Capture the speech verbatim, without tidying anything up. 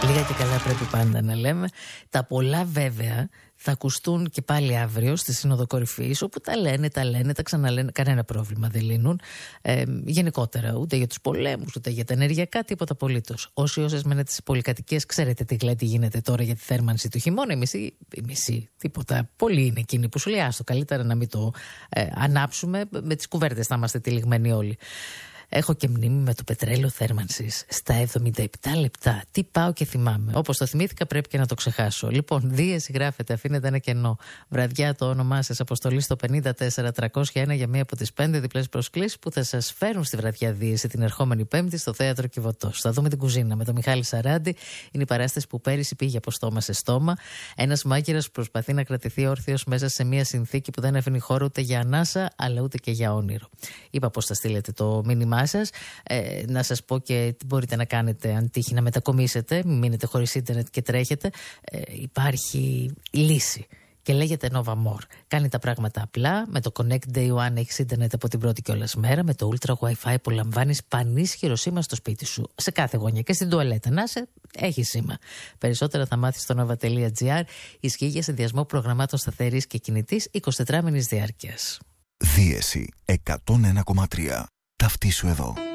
Λίγα και καλά πρέπει πάντα να λέμε. Τα πολλά βέβαια θα ακουστούν και πάλι αύριο στη Σύνοδο Κορυφής, όπου τα λένε, τα λένε, τα ξαναλένε, κανένα πρόβλημα δεν λύνουν. Ε, γενικότερα, ούτε για τους πολέμους, ούτε για τα ενεργειακά, τίποτα απολύτως. Όσοι όσες μένετε στις πολυκατοικίες, ξέρετε τι γλέτη γίνεται τώρα για τη θέρμανση του χειμώνα. Η μισή, η μισή τίποτα. Πολλοί είναι εκείνοι που σου λέει, άστο, καλύτερα να μην το ε, ανάψουμε. Με τις κουβέρτες θα είμαστε τυλιγμένοι όλοι. Έχω και μνήμη με το πετρέλαιο θέρμανσης στα εβδομήντα επτά λεπτά. Τι πάω και θυμάμαι. Όπως το θυμήθηκα, πρέπει και να το ξεχάσω. Λοιπόν, δίεση γράφετε, αφήνετε ένα κενό. Βραδιά το όνομά σας, αποστολή στο πενήντα τέσσερα τριακόσια ένα για μία από τις πέντε διπλές προσκλήσεις που θα σας φέρουν στη βραδιά δίεση την ερχόμενη Πέμπτη στο Θέατρο Κιβωτός. Θα δούμε την κουζίνα με τον Μιχάλη Σαράντη. Είναι η παράσταση που πέρυσι πήγε από στόμα σε στόμα. Ένας μάγειρας που προσπαθεί να κρατηθεί όρθιος μέσα σε μία συνθήκη που δεν αφήνει χώρο ούτε για ανάσα αλλά ούτε και για όνειρο. Είπα πώς θα στείλετε το μήνυμά σας. Ε, να σας πω και τι μπορείτε να κάνετε αν τύχει να μετακομίσετε, μην μείνετε χωρίς ίντερνετ και τρέχετε. Ε, υπάρχει λύση και λέγεται Nova More. Κάνει τα πράγματα απλά. Με το Connect Day One έχεις ίντερνετ από την πρώτη κιόλας μέρα. Με το Ultra Wi-Fi απολαμβάνεις πανίσχυρο σήμα στο σπίτι σου. Σε κάθε γωνιά και στην τουαλέτα. Να σε, έχει σήμα. Περισσότερα θα μάθεις στο nova τελεία gr. Ισχύει για συνδυασμό προγραμμάτων σταθερής και κινητής εικοσιτετράμινης διάρκειας. Δίεση εκατόν ένα κόμμα τρία. Ταυτίσου εδώ.